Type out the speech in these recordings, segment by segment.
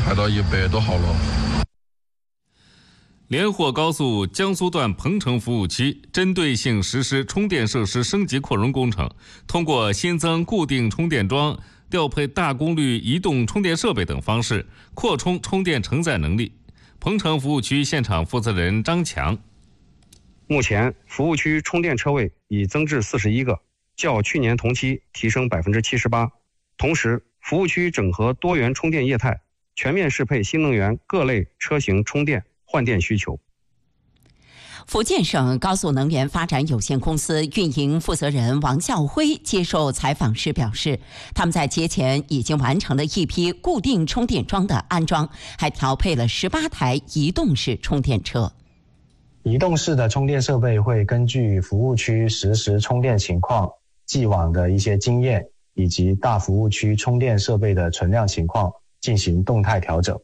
排到100多号了。 连霍高速江苏段鹏城服务区针对性实施充电设施升级扩容工程，通过新增固定充电桩、调配大功率移动充电设备等方式，扩充充电承载能力。鹏城服务区现场负责人张强： 目前服务区充电车位已增至41个，较去年同期提升78%。同时，服务区整合多元充电业态，全面适配新能源各类车型充电换电需求。 福建省高速能源发展有限公司运营负责人王孝辉接受采访时表示，他们在节前已经完成了一批固定充电桩的安装，还调配了18台移动式充电车。 移动式的充电设备会根据服务区实时充电情况、既往的一些经验以及大服务区充电设备的存量情况进行动态调整。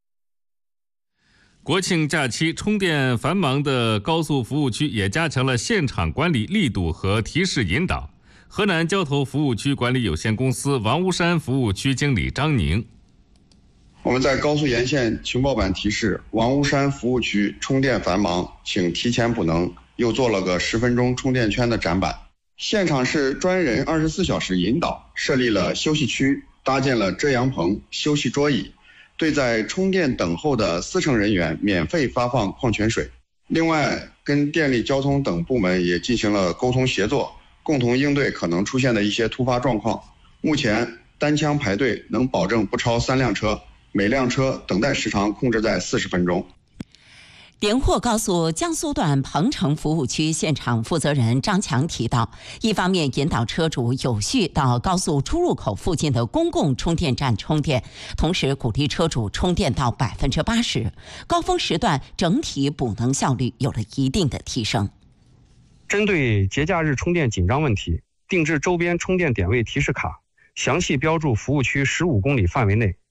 国庆假期充电繁忙的高速服务区也加强了现场管理力度和提示引导。河南交投服务区管理有限公司王屋山服务区经理张宁： 我们在高速沿线情报板提示王屋山服务区充电繁忙，请提前补能，又做了个10分钟充电圈的展板。现场是专人24小时引导，设立了休息区，搭建了遮阳棚、休息桌椅，对在充电等候的司乘人员免费发放矿泉水。另外，跟电力、交通等部门也进行了沟通协作，共同应对可能出现的一些突发状况。目前单枪排队能保证不超3辆车，每辆车等待时长控制在40分钟。 连霍高速江苏段鹏城服务区现场负责人张强提到，一方面引导车主有序到高速出入口附近的公共充电站充电，同时鼓励车主充电到80%，高峰时段整体补能效率有了一定的提升。 针对节假日充电紧张问题，定制周边充电点位提示卡，详细标注服务区15公里范围内